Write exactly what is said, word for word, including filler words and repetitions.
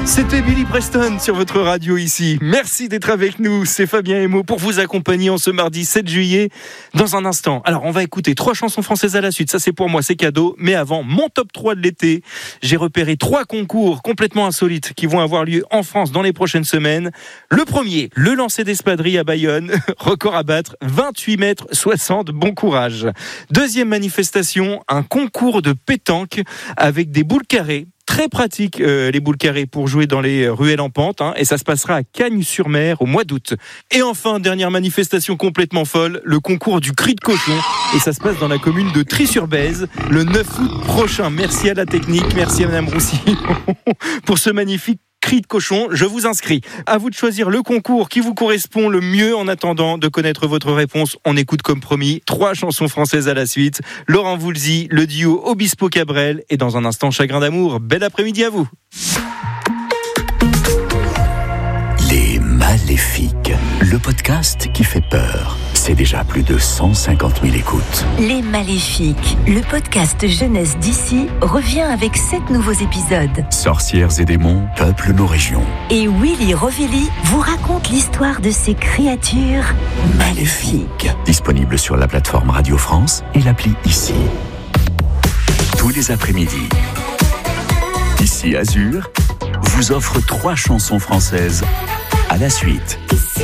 C'était Billy Preston sur votre radio ici. Merci d'être avec nous. C'est Fabien Emo pour vous accompagner en ce mardi sept juillet. Dans un instant, alors on va écouter trois chansons françaises à la suite. Ça c'est pour moi, c'est cadeau. Mais avant, mon top trois de l'été. J'ai repéré trois concours complètement insolites qui vont avoir lieu en France dans les prochaines semaines. Le premier, le lancer d'espadrilles à Bayonne. Record à battre, vingt-huit mètres soixante. Bon courage. Deuxième manifestation, un concours de pétanque avec des boules carrées. Très pratique euh, les boules carrées pour jouer dans les ruelles en pente, hein, et ça se passera à Cagnes-sur-Mer au mois d'août. Et enfin, dernière manifestation complètement folle, le concours du cri de cochon, et ça se passe dans la commune de Trie-sur-Bèze le neuf août prochain. Merci à la technique, merci à Madame Roussy pour ce magnifique cri de cochon. Je vous inscris. À vous de choisir le concours qui vous correspond le mieux. En attendant de connaître votre réponse, on écoute comme promis trois chansons françaises à la suite. Laurent Voulzy, le duo Obispo Cabrel, et dans un instant Chagrin d'amour. Bel après-midi à vous. Les Maléfiques, le podcast qui fait peur. C'est déjà plus de cent cinquante mille écoutes. Les Maléfiques, le podcast jeunesse d'ici, revient avec sept nouveaux épisodes. Sorcières et démons peuplent nos régions. Et Willy Rovelli vous raconte l'histoire de ces créatures maléfiques. Disponible sur la plateforme Radio France et l'appli Ici. Tous les après-midi, Ici Azur vous offre trois chansons françaises à la suite.